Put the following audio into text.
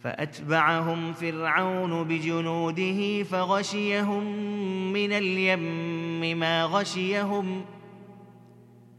فأتبعهم فرعون بجنوده فغشيهم من اليم ما غشيهم